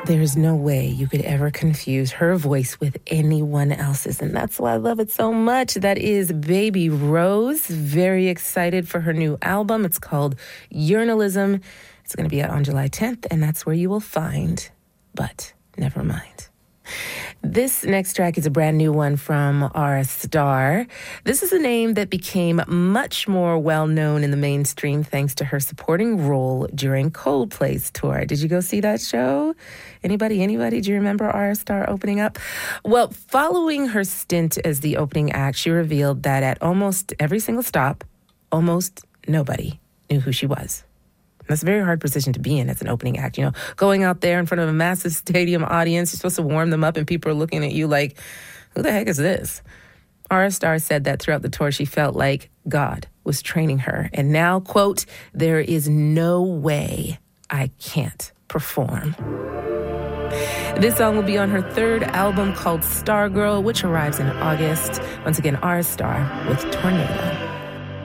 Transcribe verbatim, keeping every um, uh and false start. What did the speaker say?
There's no way you could ever confuse her voice with anyone else's, and that's why I love it so much. That is Baby Rose. Very excited for her new album. It's called Journalism. It's going to be out on July tenth, and that's where you will find But Never Mind. This next track is a brand new one from Ara Starr. This is a name that became much more well-known in the mainstream thanks to her supporting role during Coldplay's tour. Did you go see that show? Anybody, anybody? Do you remember Ara Starr opening up? Well, following her stint as the opening act, she revealed that at almost every single stop, almost nobody knew who she was. That's a very hard position to be in as an opening act. You know, going out there in front of a massive stadium audience, you're supposed to warm them up and people are looking at you like, who the heck is this? Ara Starr said that throughout the tour, she felt like God was training her. And now, quote, there is no way I can't perform. This song will be on her third album called Stargirl, which arrives in August. Once again, Ara Starr with Tornado.